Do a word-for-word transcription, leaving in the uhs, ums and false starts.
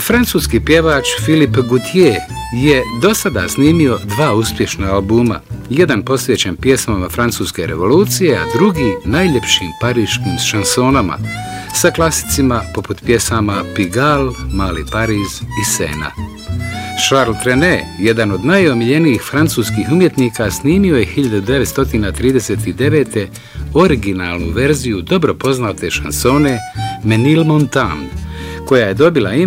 Francuski pjevač Philippe Gautier je do sada snimio dva uspješna albuma, jedan posvećen pjesmama Francuske revolucije, a drugi najljepšim pariškim šansonama, sa klasicima poput pjesama Pigalle, Mali Pariz i Sena. Charles Trenet, jedan od najomiljenijih francuskih umjetnika, snimio je hiljadu devetsto trideset devete. originalnu verziju dobro poznate šansone Menil Montagne, koja je dobila ime